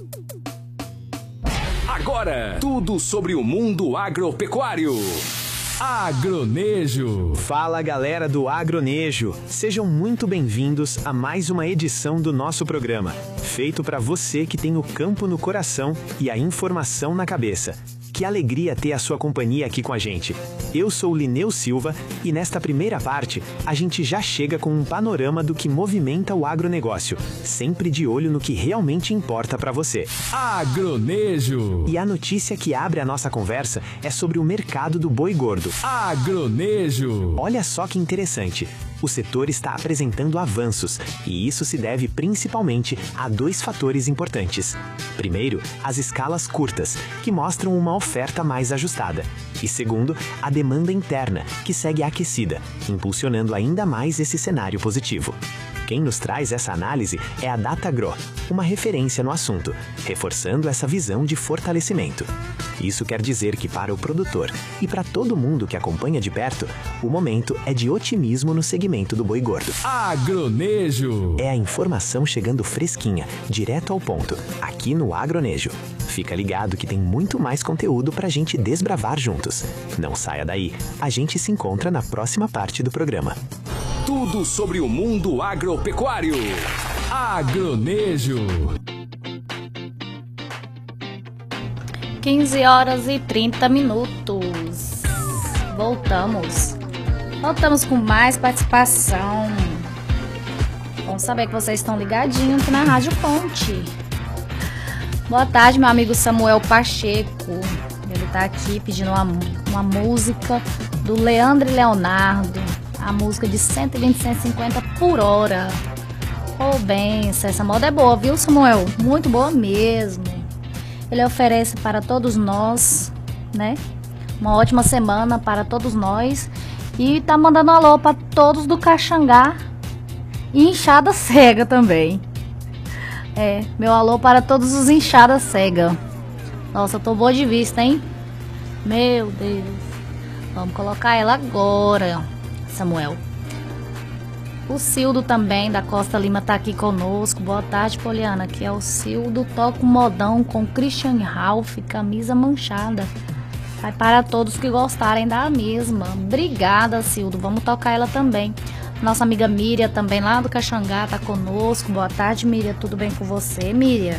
Agora, tudo sobre o mundo agropecuário. Agronejo. Fala, galera do Agronejo. Sejam muito bem-vindos a mais uma edição do nosso programa, feito para você que tem o campo no coração e a informação na cabeça. Que alegria ter a sua companhia aqui com a gente. Eu sou o Lineu Silva e nesta primeira parte a gente já chega com um panorama do que movimenta o agronegócio, sempre de olho no que realmente importa para você. Agronejo. E a notícia que abre a nossa conversa é sobre o mercado do boi gordo. Agronejo. Olha só que interessante. O setor está apresentando avanços, e isso se deve principalmente a dois fatores importantes. Primeiro, as escalas curtas, que mostram uma oferta mais ajustada. E segundo, a demanda interna, que segue aquecida, impulsionando ainda mais esse cenário positivo. Quem nos traz essa análise é a Datagro, uma referência no assunto, reforçando essa visão de fortalecimento. Isso quer dizer que para o produtor e para todo mundo que acompanha de perto, o momento é de otimismo no segmento do boi gordo. Agronejo. É a informação chegando fresquinha, direto ao ponto, aqui no Agronejo. Fica ligado que tem muito mais conteúdo pra gente desbravar juntos. Não saia daí, a gente se encontra na próxima parte do programa. Tudo sobre o mundo agropecuário. Agronejo. 15 horas e 30 minutos. Voltamos com mais participação. Vamos saber que vocês estão ligadinhos aqui na Rádio Ponte. Boa tarde, meu amigo Samuel Pacheco. Ele tá aqui pedindo uma música do Leandro e Leonardo. A música de 120, 150 por hora. Ô, benção, essa moda é boa, viu, Samuel? Muito boa mesmo. Ele oferece para todos nós, né? Uma ótima semana para todos nós. E tá mandando um alô para todos do Caxangá e Enxada Cega também. Meu alô para todos os Enxada Cega. Nossa, eu tô boa de vista, hein? Meu Deus. Vamos colocar ela agora, Samuel. O Cildo também, da Costa Lima, tá aqui conosco. Boa tarde, Poliana. Aqui é o Cildo. Toca um modão com Christian Ralph, camisa manchada. Vai para todos que gostarem da mesma. Obrigada, Cildo. Vamos tocar ela também. Nossa amiga Miriam, também lá do Caxangá, tá conosco. Boa tarde, Miriam. Tudo bem com você, Miriam?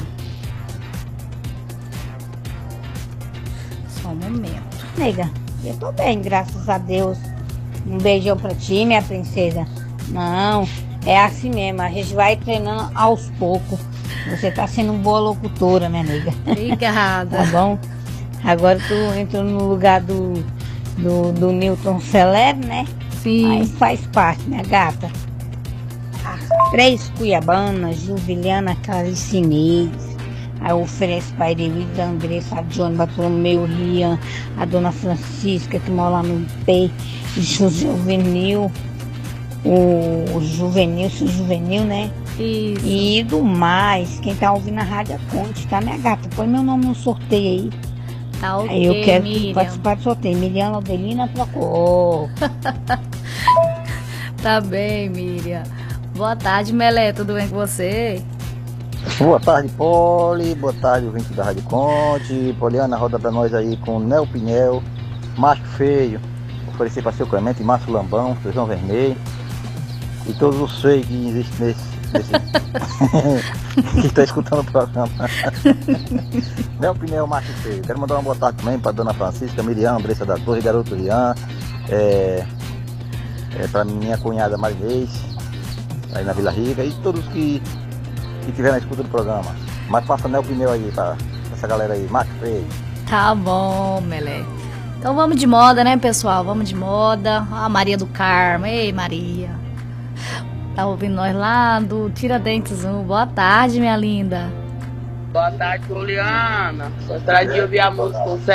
Só um momento. Nega, eu tô bem, graças a Deus. Um beijão pra ti, minha princesa. Não, é assim mesmo, a gente vai treinando aos poucos. Você tá sendo boa locutora, minha nega. Obrigada. Tá bom? Agora tu entrou no lugar do Newton Celeb, né? Sim. Aí faz parte, minha gata. As 3 cuiabanas, Juliana, Clarice Inês. Aí eu ofereço para a Irelida, a Andressa, a Johnny, Bartolomeu, Rian, a dona Francisca, que mora lá no P, o Juvenil, o Juvenil, né? Isso. E do mais, quem tá ouvindo a Rádio Ponte, tá, minha gata? Põe meu nome no sorteio aí. Tá ok, Aí eu quero Miriam. participar do sorteio. Miriam Laudelina trocou. Tá bem, Miriam. Boa tarde, Melé. Tudo bem com você? Boa tarde, Poli. Boa tarde, ouvinte da Rádio Conte. Poliana, roda pra nós aí com Nel Pinhel, Macho Feio, oferecer para seu Clemente, Márcio Lambão, Feijão Vermelho e todos os feios que existem nesse que está escutando o programa. Nel Pinhel, Macho Feio. Quero mandar uma boa tarde também para dona Francisca, Miriam, Andressa da Torre, Garoto Rian, para minha cunhada Marinês, aí na Vila Rica, e todos que tiver na escuta do programa. Mas passa Nel Pneu aí pra essa galera aí, Macho Feio. Tá bom, Melé. Então vamos de moda, né, pessoal? Vamos de moda. A Maria do Carmo. Ei, Maria. Tá ouvindo nós lá do Tiradentes 1. Boa tarde, minha linda. Boa tarde, Juliana. Gostaria de ouvir a música